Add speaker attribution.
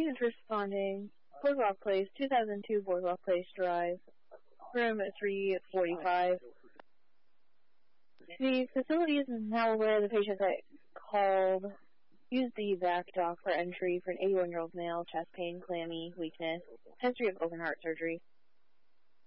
Speaker 1: units responding. Boardwalk Place, 2002 Boardwalk Place Drive, room 345. The facility is now aware of the patient that called. Use the VAC doc for entry for an 81-year-old male, chest pain, clammy, weakness, history of open heart surgery.